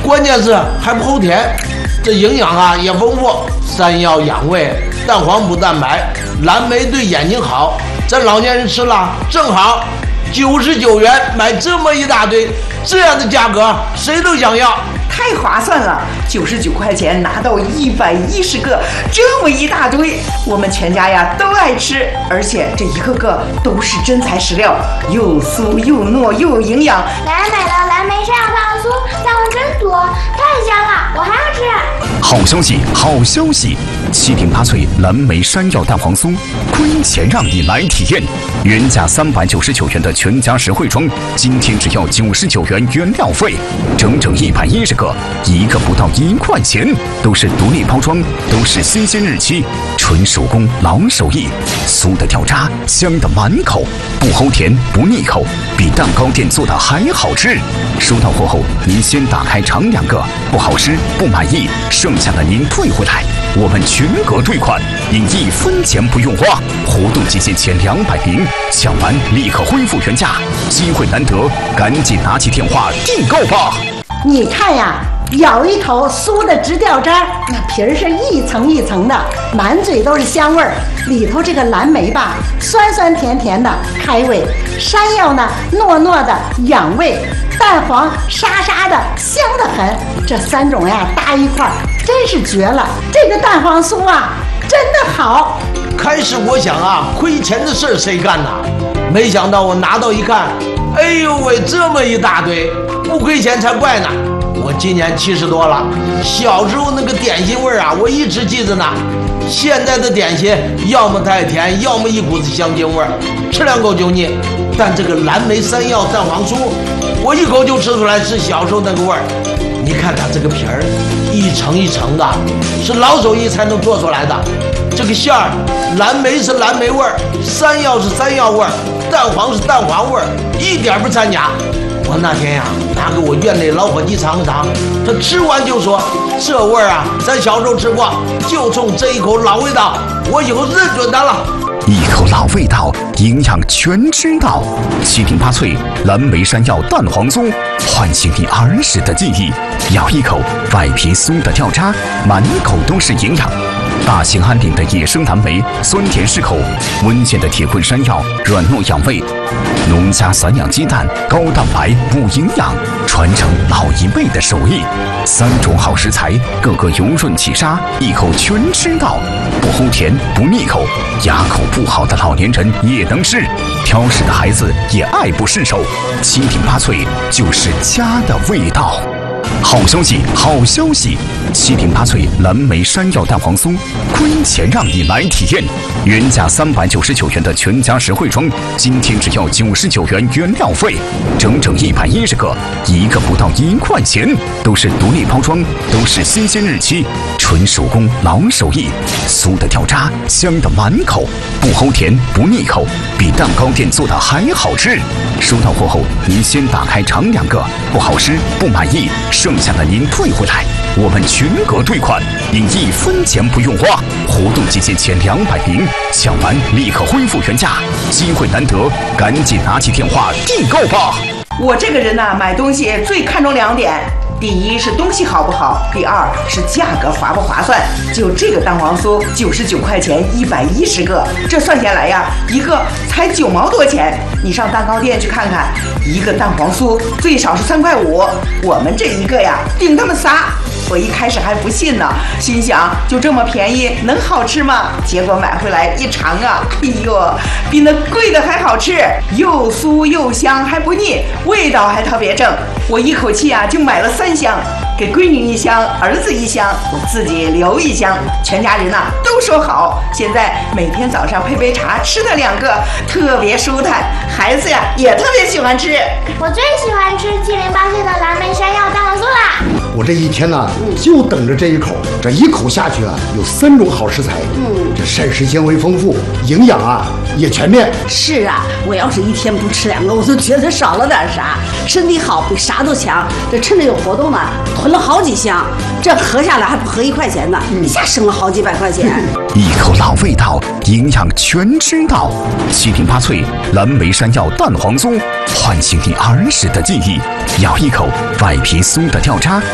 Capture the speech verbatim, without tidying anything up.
关键是还不齁甜，这营养啊也丰富。山药养胃，蛋黄补蛋白，蓝莓对眼睛好。咱老年人吃了正好，九十九元买这么一大堆，这样的价格谁都想要。 太划算了，九十九块钱拿到一百一十个，这么一大堆，我们全家呀都爱吃，而且这一个个都是真材实料，又酥又糯又有营养。 来买了蓝莓山药蛋黄酥，蛋黄真多，太香了，我还要吃。 好消息，好消息！七顶八脆蓝莓山药蛋黄酥，亏钱让你来体验。原价三百九十九元的全家实惠装，今天只要九十九元原料费，整整一百一十个，一个不到一块钱，都是独立包装，都是新鲜日期，纯手工老手艺，酥的掉渣，香的满口，不齁甜不腻口，比蛋糕店做的还好吃。收到货后，您先打开尝两个，不好吃不满意，剩下的您退回来，我们全额退款，您一分钱不用花。活动期限前两百名，抢完立刻恢复原价，机会难得，赶紧拿起电话订购吧。 你看呀，咬一口酥的直掉渣，那皮儿是一层一层的，满嘴都是香味儿。里头这个蓝莓吧，酸酸甜甜的开胃；山药呢，糯糯的养胃；蛋黄沙沙的香得很。这三种呀搭一块儿，真是绝了！这个蛋黄酥啊，真的好。 开始我想啊，亏钱的事儿谁干呐？没想到我拿到一看，哎呦喂，这么一大堆，不亏钱才怪呢！我今年七十多了，小时候那个点心味儿啊，我一直记着呢。现在的点心要么太甜，要么一股子香精味儿，吃两口就腻。但这个蓝莓山药蛋黄酥，我一口就吃出来是小时候那个味儿。你看它这个皮儿，一层一层的，是老手艺才能做出来的。这个馅儿，蓝莓是蓝莓味儿，山药是山药味儿，蛋黄是蛋黄味儿，一点不掺假。我那天呀，拿给我院内老伙计尝了尝，他吃完就说：“这味儿啊，咱小时候吃过，就冲这一口老味道，我以后认准它了。” 一口老味道，营养全知道。七顶八脆蓝莓山药蛋黄酥，唤醒你儿时的记忆。咬一口，外皮酥的掉渣，满口都是营养。大兴安岭的野生蓝莓，酸甜适口；温健的铁棍山药，软糯养胃；农家散养鸡蛋，高蛋白补营养，传承老一辈的手艺。三种好食材，个个油润起沙，一口全吃到，不齁甜不腻口，牙口不好的老年人也能吃，挑食的孩子也爱不释手。七顶八脆就是家的味道。好消息，好消息！七顶八脆蓝莓山药蛋黄酥，亏钱让你来体验。原价三百九十九元的全家实惠装，今天只要九十九元原料费，整整一百一十个，一个不到一块钱，都是独立包装，都是新鲜日期，纯手工老手艺，酥的掉渣，香的满口，不齁甜不腻口，比蛋糕店做的还好吃。收到货后，您先打开尝两个，不好吃不满意，剩下的您退回来，我们全额退款，您一分钱不用花。活动期限前两百名，抢完立刻恢复原价，机会难得，赶紧拿起电话订购吧。 我这个人呢、啊，买东西最看重两点。第一是东西好不好，第二是价格划不划算。就这个蛋黄酥，九十九块钱一百一十个，这算下来呀，一个才九毛多钱。你上蛋糕店去看看，一个蛋黄酥最少是三块五，我们这一个呀，顶他们仨。我一开始还不信呢，心想就这么便宜，能好吃吗？结果买回来一尝啊，哎呦，比那贵的还好吃，又酥又香，还不腻，味道还特别正。我一口气啊就买了三箱，给闺女一箱，儿子一箱，我自己留一箱，全家人呐、啊、都说好。现在每天早上配杯茶，吃它两个，特别舒坦，孩子呀也特别喜欢吃。 我最喜欢吃七零八碎的蓝莓山药蛋黄酥啦！ 我这一天呢，就等着这一口，这一口下去啊，有三种好食材，嗯，这膳食纤维丰富，营养啊也全面。 是啊，我要是一天不吃两个，我就觉得少了点啥，身体好比啥都强。这趁着有活动呢，囤了好几箱，这合下来还不合一块钱呢，一下省了好几百块钱。 一口老味道，营养全知道。七顶八脆蓝莓山药蛋黄酥，唤醒你儿时的记忆。咬一口，外皮酥的掉渣，